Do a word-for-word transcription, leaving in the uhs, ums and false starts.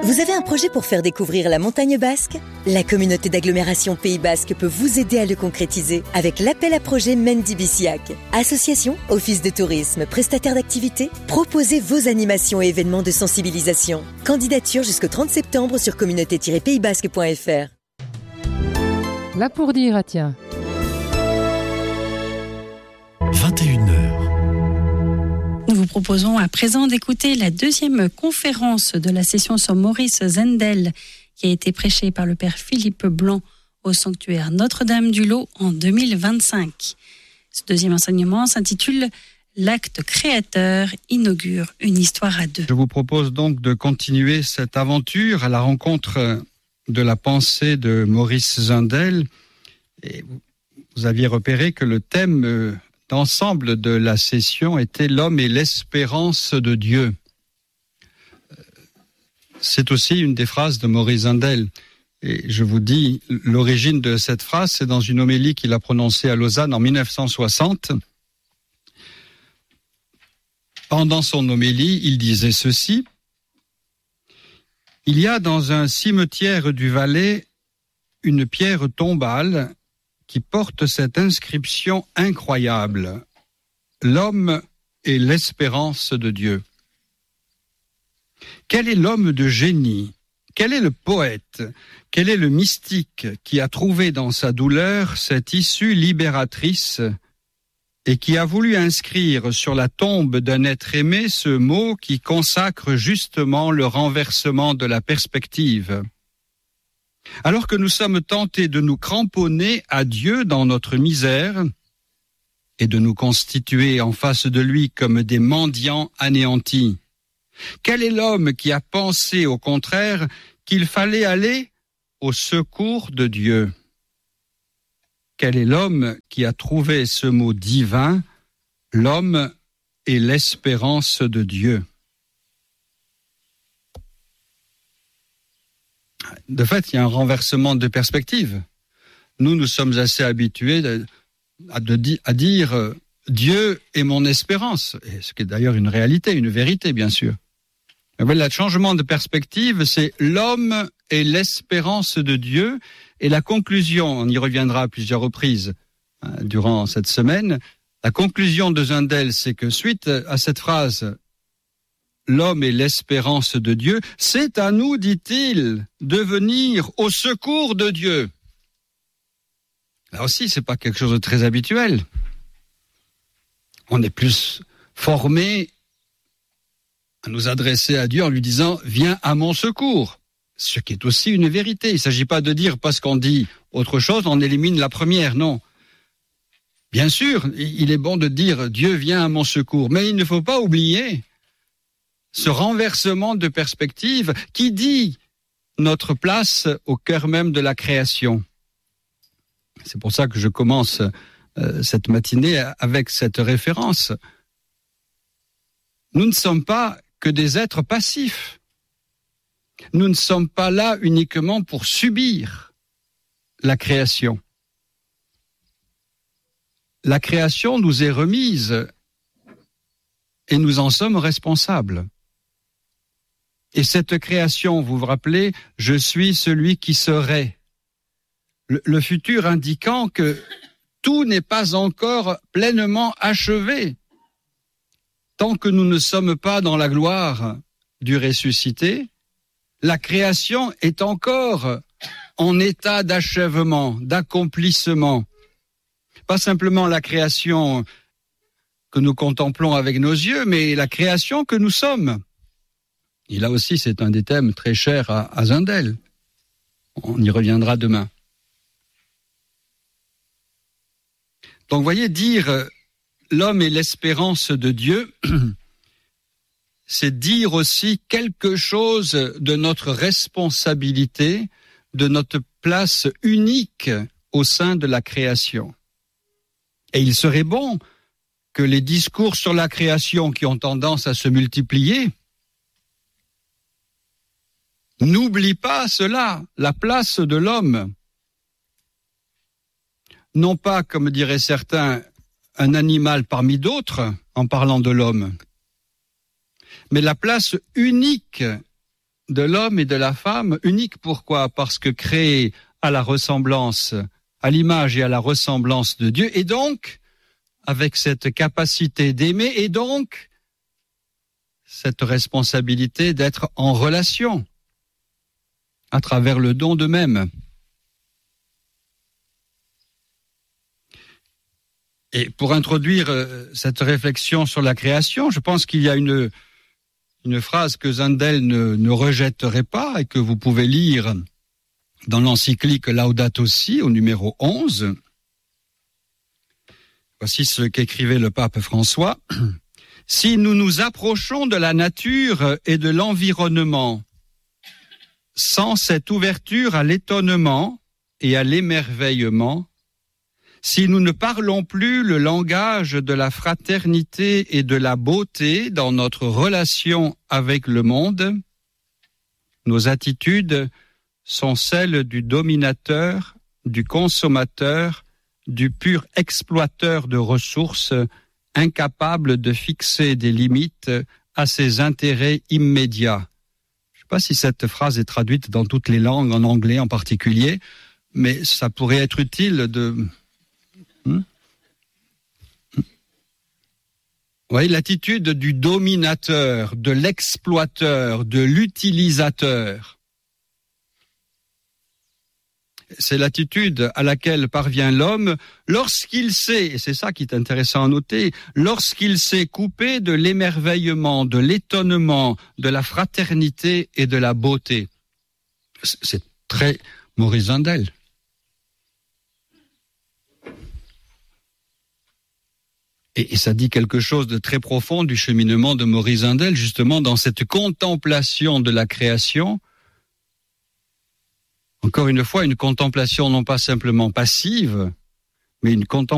Vous avez un projet pour faire découvrir la montagne basque ? La communauté d'agglomération Pays Basque peut vous aider à le concrétiser avec l'appel à projet Mendibisiac. Association, office de tourisme, prestataire d'activités, proposez vos animations et événements de sensibilisation. Candidature jusqu'au trente septembre sur communauté tiret pays basque point f r. Là pour dire, ah tiens. vingt et une heures. Nous vous proposons à présent d'écouter la deuxième conférence de la session sur Maurice Zendel qui a été prêchée par le père Philippe Blanc au sanctuaire Notre-Dame du Lot en deux mille vingt-cinq. Ce deuxième enseignement s'intitule « L'acte créateur inaugure une histoire à deux ». Je vous propose donc de continuer cette aventure à la rencontre de la pensée de Maurice Zendel. Et vous aviez repéré que le thème d'ensemble de la session était l'homme et l'espérance de Dieu. C'est aussi une des phrases de Maurice Zendel. Et je vous dis, l'origine de cette phrase, c'est dans une homélie qu'il a prononcée à Lausanne en dix-neuf cent soixante. Pendant son homélie, il disait ceci: « Il y a dans un cimetière du Valais une pierre tombale qui porte cette inscription incroyable: l'homme est l'espérance de Dieu. Quel est l'homme de génie? Quel est le poète? Quel est le mystique qui a trouvé dans sa douleur cette issue libératrice et qui a voulu inscrire sur la tombe d'un être aimé ce mot qui consacre justement le renversement de la perspective? Alors que nous sommes tentés de nous cramponner à Dieu dans notre misère et de nous constituer en face de lui comme des mendiants anéantis, quel est l'homme qui a pensé au contraire qu'il fallait aller au secours de Dieu? Quel est l'homme qui a trouvé ce mot divin, l'homme est l'espérance de Dieu? De fait, il y a un renversement de perspective. Nous, nous sommes assez habitués à, de, à dire « Dieu est mon espérance », et ce qui est d'ailleurs une réalité, une vérité, bien sûr. Mais le changement de perspective, c'est l'homme est l'espérance de Dieu, et la conclusion, on y reviendra à plusieurs reprises hein, durant cette semaine, la conclusion de Zendel, c'est que suite à cette phrase « L'homme est l'espérance de Dieu », c'est à nous, dit-il, de venir au secours de Dieu. Là aussi, c'est pas quelque chose de très habituel. On est plus formé à nous adresser à Dieu en lui disant « Viens à mon secours », ce qui est aussi une vérité. Il ne s'agit pas de dire parce qu'on dit autre chose, on élimine la première, non. Bien sûr, il est bon de dire « Dieu vient à mon secours », mais il ne faut pas oublier ce renversement de perspective qui dit notre place au cœur même de la création. C'est pour ça que je commence euh, cette matinée avec cette référence. Nous ne sommes pas que des êtres passifs. Nous ne sommes pas là uniquement pour subir la création. La création nous est remise et nous en sommes responsables. Et cette création, vous vous rappelez, je suis celui qui serait. Le, le futur indiquant que tout n'est pas encore pleinement achevé. Tant que nous ne sommes pas dans la gloire du ressuscité, la création est encore en état d'achèvement, d'accomplissement. Pas simplement la création que nous contemplons avec nos yeux, mais la création que nous sommes. Et là aussi, c'est un des thèmes très chers à, à Zendel. On y reviendra demain. Donc, vous voyez, dire l'homme est l'espérance de Dieu, c'est dire aussi quelque chose de notre responsabilité, de notre place unique au sein de la création. Et il serait bon que les discours sur la création qui ont tendance à se multiplier n'oublient pas cela, la place de l'homme. Non pas, comme diraient certains, un animal parmi d'autres, en parlant de l'homme, mais la place unique de l'homme et de la femme unique. Pourquoi ? Parce que créé à la ressemblance, à l'image et à la ressemblance de Dieu, et donc avec cette capacité d'aimer, et donc cette responsabilité d'être en relation à travers le don d'eux-mêmes. Et pour introduire cette réflexion sur la création, je pense qu'il y a une, une phrase que Zendel ne, ne rejetterait pas et que vous pouvez lire dans l'encyclique Laudato Si, au numéro onze. Voici ce qu'écrivait le pape François. « Si nous nous approchons de la nature et de l'environnement sans cette ouverture à l'étonnement et à l'émerveillement, si nous ne parlons plus le langage de la fraternité et de la beauté dans notre relation avec le monde, nos attitudes sont celles du dominateur, du consommateur, du pur exploiteur de ressources, incapable de fixer des limites à ses intérêts immédiats. » Je ne sais pas si cette phrase est traduite dans toutes les langues, en anglais en particulier, mais ça pourrait être utile de... Hmm? Vous voyez, l'attitude du dominateur, de l'exploiteur, de l'utilisateur. C'est l'attitude à laquelle parvient l'homme lorsqu'il sait, et c'est ça qui est intéressant à noter, lorsqu'il sait couper de l'émerveillement, de l'étonnement, de la fraternité et de la beauté. C'est très Maurice Zendel. Et, et ça dit quelque chose de très profond du cheminement de Maurice Zendel, justement dans cette contemplation de la création. Encore une fois, une contemplation non pas simplement passive, mais une contemplation